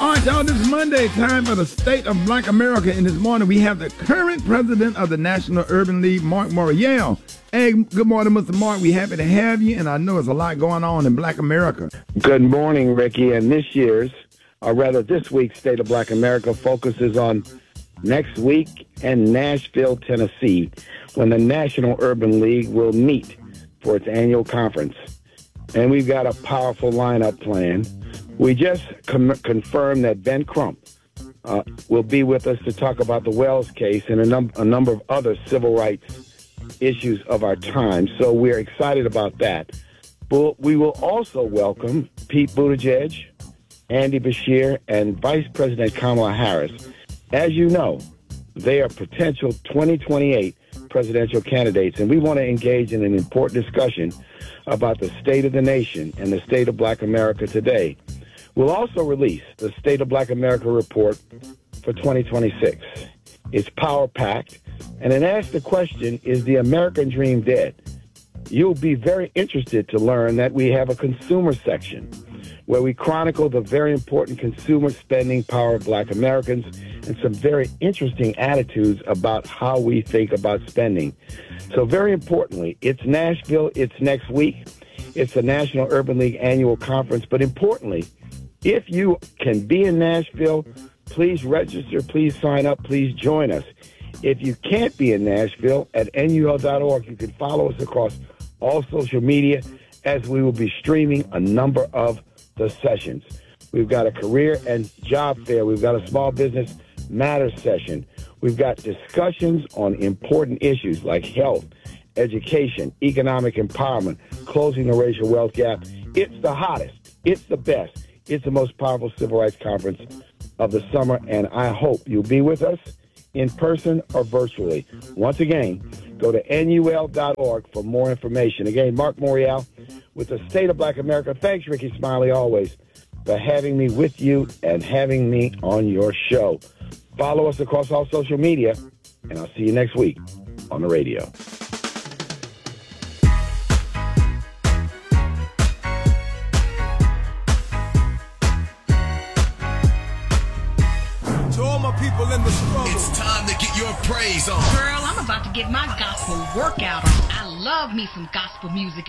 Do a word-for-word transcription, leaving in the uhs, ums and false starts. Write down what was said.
All right, y'all, this is Monday, time for the State of Black America. And this morning we have the current president of the National Urban League, Mark Morial. Hey, good morning, Mister Mark. We're happy to have you, and I know there's a lot going on in Black America. Good morning, Ricky. And this year's, or rather this week's State of Black America focuses on next week in Nashville, Tennessee, when the National Urban League will meet for its annual conference. And we've got a powerful lineup planned. We just com- confirmed that Ben Crump uh, will be with us to talk about the Wells case and a, num- a number of other civil rights issues of our time. So we're excited about that. But we will also welcome Pete Buttigieg, Andy Beshear, and Vice President Kamala Harris. As you know, they are potential twenty twenty-eight presidential candidates, and we want to engage in an important discussion about the state of the nation and the state of Black America today. We'll also release the State of Black America report for twenty twenty-six. It's power-packed, and it asks the question, is the American dream dead? You'll be very interested to learn that we have a consumer section where we chronicle the very important consumer spending power of Black Americans and some very interesting attitudes about how we think about spending. So very importantly, it's Nashville, it's next week. It's the National Urban League Annual Conference, but importantly, if you can be in Nashville, please register, please sign up, please join us. If you can't be in Nashville, at N U L dot org, you can follow us across all social media as we will be streaming a number of the sessions. We've got a career and job fair. We've got a small business matters session. We've got discussions on important issues like health, education, economic empowerment, closing the racial wealth gap. It's the hottest. It's the best. It's the most powerful civil rights conference of the summer, and I hope you'll be with us in person or virtually. Once again, go to N U L dot org for more information. Again, Mark Morial with the State of Black America. Thanks, Ricky Smiley, always, for having me with you and having me on your show. Follow us across all social media, and I'll see you next week on the radio. People in the struggle. It's time to get your praise on. Girl, I'm about to get my gospel workout on. I love me some gospel music.